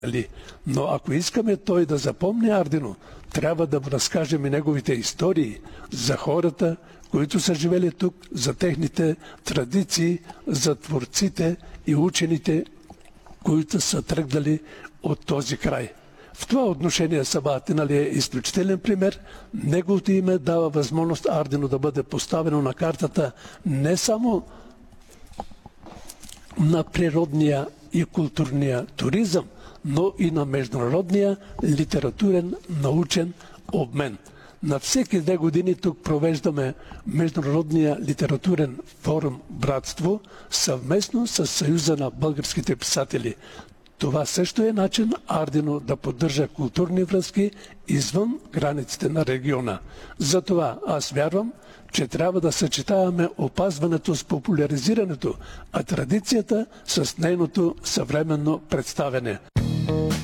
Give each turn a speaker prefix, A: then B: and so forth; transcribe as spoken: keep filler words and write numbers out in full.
A: Но ако искаме той да запомни Ардино, трябва да му разкажем и неговите истории за хората, които са живели тук, за техните традиции, за творците и учените, които са тръгнали от този край. В това отношение Сабатина ли е изключителен пример. Неговото име дава възможност Ардино да бъде поставено на картата не само на природния и културния туризъм, но и на международния литературен научен обмен. На всеки две години тук провеждаме Международния литературен форум Братство съвместно с Съюза на българските писатели. Това също е начин Ардино да поддържа културни връзки извън границите на региона. Затова аз вярвам, че трябва да съчетаваме опазването с популяризирането, а традицията с нейното съвременно представяне.